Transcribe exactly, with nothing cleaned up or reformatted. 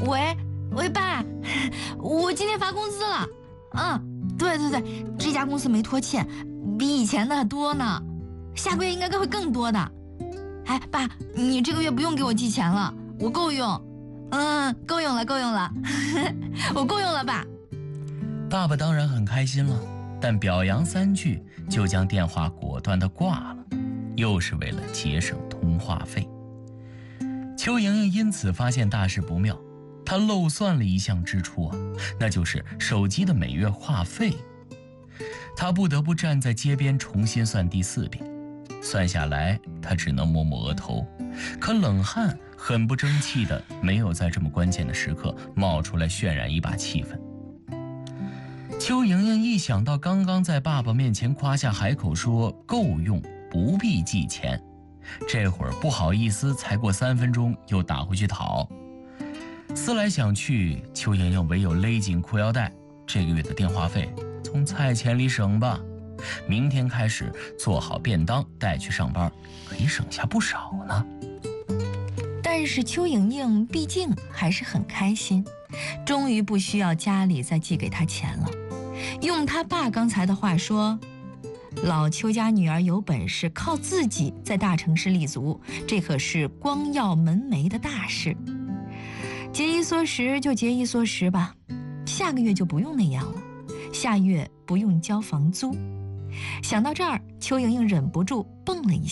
喂喂，爸，我今天发工资了。嗯，对对对，这家公司没拖欠，比以前的多呢，下个月应该会更多的。哎，爸，你这个月不用给我寄钱了，我够用。嗯，够用了，够用了，我够用了，爸。 爸爸当然很开心了，但表扬三句就将电话果断地挂了，又是为了节省通话费。邱莹莹因此发现大事不妙，她漏算了一项支出啊，那就是手机的每月话费。她不得不站在街边重新算第四遍，算下来她只能摸摸额头，可冷汗很不争气的没有在这么关键的时刻冒出来渲染一把气氛。邱莹莹一想到刚刚在爸爸面前夸下海口说够用不必寄钱，这会儿不好意思才过三分钟又打回去讨。思来想去，邱莹莹唯有勒紧裤腰带，这个月的电话费从菜钱里省吧，明天开始做好便当带去上班，可以省下不少呢。 但是邱莹莹毕竟还是很开心，终于不需要家里再寄给她钱了。用她爸刚才的话说，老邱家女儿有本事，靠自己在大城市立足，这可是光耀门楣的大事。节衣缩食就节衣缩食吧，下个月就不用那样了，下月不用交房租。想到这儿，邱莹莹忍不住蹦了一下。